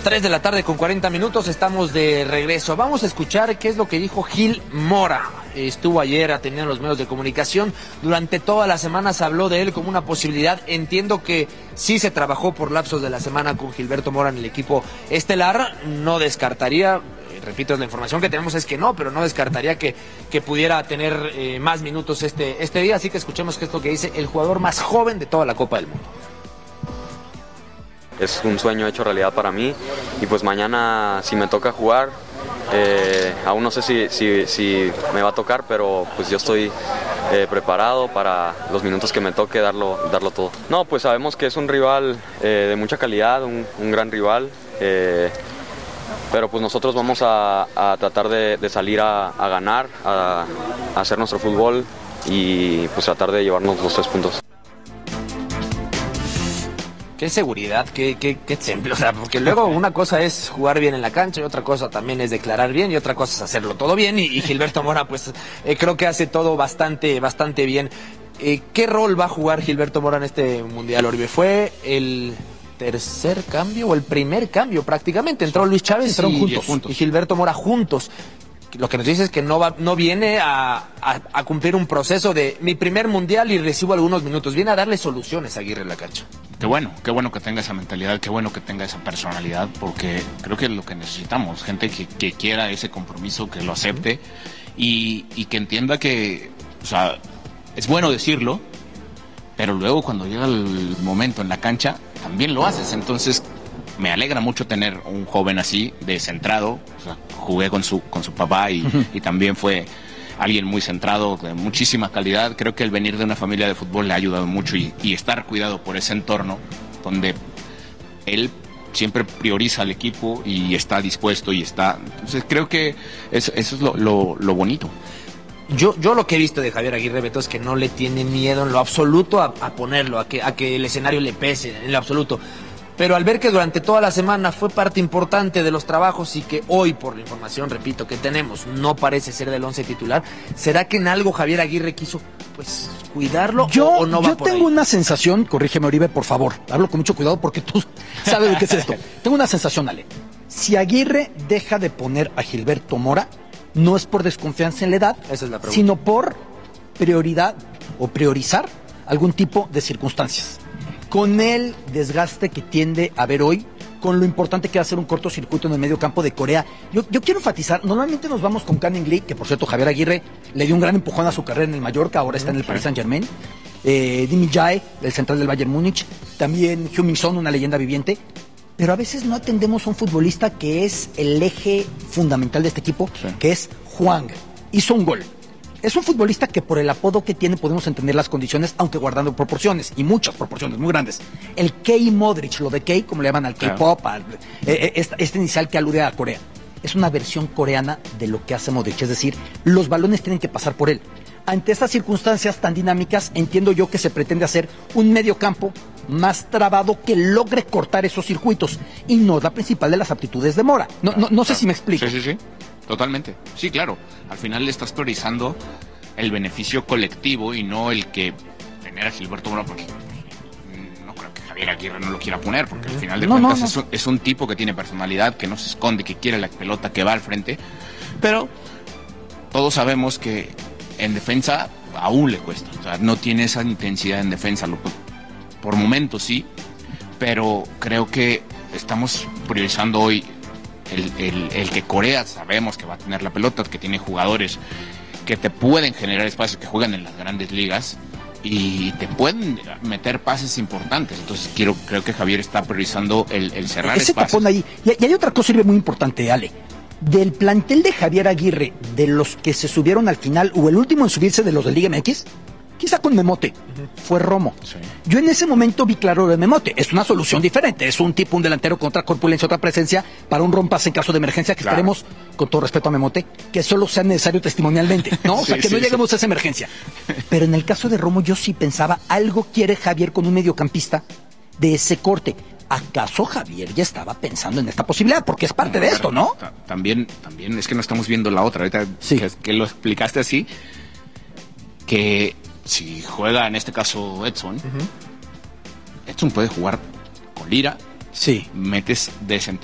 3 de la tarde con 40 minutos, estamos de regreso. Vamos a escuchar qué es lo que dijo Gil Mora. Estuvo ayer atendiendo a los medios de comunicación. Durante toda la semana se habló de él como una posibilidad. Entiendo que sí se trabajó por lapsos de la semana con Gilberto Mora en el equipo estelar. No descartaría, repito, la información que tenemos es que no, pero no descartaría que pudiera tener más minutos este día. Así que escuchemos qué es lo que dice el jugador más joven de toda la Copa del Mundo. Es un sueño hecho realidad para mí y pues mañana si me toca jugar, aún no sé si me va a tocar, pero pues yo estoy preparado para los minutos que me toque darlo todo. No, pues sabemos que es un rival de mucha calidad, un gran rival, pero pues nosotros vamos a tratar de salir a ganar, a hacer nuestro fútbol y pues tratar de llevarnos los 3 puntos. Qué seguridad, qué temple, o sea, porque luego una cosa es jugar bien en la cancha y otra cosa también es declarar bien y otra cosa es hacerlo todo bien y Gilberto Mora pues creo que hace todo bastante bien. ¿Qué rol va a jugar Gilberto Mora en este Mundial, Oribe? ¿Fue el tercer cambio o el primer cambio prácticamente? Entró Luis Chávez y Gilberto Mora juntos. Lo que nos dice es que no viene a cumplir un proceso de mi primer mundial y recibo algunos minutos. Viene a darle soluciones a Aguirre en la cancha. Qué bueno que tenga esa mentalidad, qué bueno que tenga esa personalidad, porque creo que es lo que necesitamos, gente que quiera ese compromiso, que lo acepte y que entienda que, o sea, es bueno decirlo, pero luego cuando llega el momento en la cancha, también lo haces. Entonces, me alegra mucho tener un joven así, centrado. O sea, jugué con su papá y también fue alguien muy centrado, de muchísima calidad. Creo que el venir de una familia de fútbol le ha ayudado mucho y estar cuidado por ese entorno donde él siempre prioriza al equipo y está dispuesto y está. Entonces creo que eso es lo bonito. Yo lo que he visto de Javier Aguirre, Beto, es que no le tiene miedo en lo absoluto a ponerlo, a que el escenario le pese, en lo absoluto. Pero al ver que durante toda la semana fue parte importante de los trabajos y que hoy, por la información, repito, que tenemos, no parece ser del 11 titular, ¿será que en algo Javier Aguirre quiso, pues, cuidarlo o no va por ahí? Yo tengo una sensación, corrígeme, Oribe, por favor, hablo con mucho cuidado porque tú sabes lo que es esto. Tengo una sensación, Ale. Si Aguirre deja de poner a Gilberto Mora, no es por desconfianza en la edad, esa es la pregunta, sino por prioridad o priorizar algún tipo de circunstancias. Con el desgaste que tiende a haber hoy, con lo importante que va a ser un cortocircuito en el medio campo de Corea, yo quiero enfatizar, normalmente nos vamos con Canning Lee, que por cierto Javier Aguirre le dio un gran empujón a su carrera en el Mallorca, ahora está en el Paris Saint-Germain, Dimi Jae, el central del Bayern Múnich, también Heung-min Son, una leyenda viviente, pero a veces no atendemos a un futbolista que es el eje fundamental de este equipo, que es Hwang. Hizo un gol. Es un futbolista que por el apodo que tiene podemos entender las condiciones, aunque guardando proporciones, y muchas proporciones muy grandes. El K-Modric, lo de K, como le llaman al K-pop, este inicial que alude a Corea, es una versión coreana de lo que hace Modric, es decir, los balones tienen que pasar por él. Ante estas circunstancias tan dinámicas, entiendo yo que se pretende hacer un mediocampo más trabado que logre cortar esos circuitos, y no es la principal de las aptitudes de Mora. No sé si me explico. Sí. Totalmente. Sí, claro. Al final le estás priorizando el beneficio colectivo y no el que tener a Gilberto Mora, porque no creo que Javier Aguirre no lo quiera poner, porque al final de cuentas es un tipo que tiene personalidad, que no se esconde, que quiere la pelota, que va al frente. Pero todos sabemos que en defensa aún le cuesta. O sea, no tiene esa intensidad en defensa. Por momentos sí, pero creo que estamos priorizando hoy el que Corea sabemos que va a tener la pelota, que tiene jugadores que te pueden generar espacios, que juegan en las grandes ligas y te pueden meter pases importantes. Entonces creo que Javier está priorizando el cerrar ese espacios. Tapón ahí. Y hay otra cosa muy importante, Ale. Del plantel de Javier Aguirre, de los que se subieron al final, o el último en subirse de los de Liga MX, quizá con Memote, fue Romo. Sí. Yo en ese momento vi claro de Memote. Es una solución diferente. Es un tipo, un delantero con otra corpulencia, otra presencia, para un rompase en caso de emergencia, que esperemos, con todo respeto a Memote, que solo sea necesario testimonialmente, ¿no? O sea, que no lleguemos a esa emergencia. Pero en el caso de Romo, yo sí pensaba, algo quiere Javier con un mediocampista de ese corte. ¿Acaso Javier ya estaba pensando en esta posibilidad? Porque es parte de esto, ¿no? También es que no estamos viendo la otra. Ahorita que lo explicaste así, que si juega en este caso Edson, Edson puede jugar con Lira, metes de central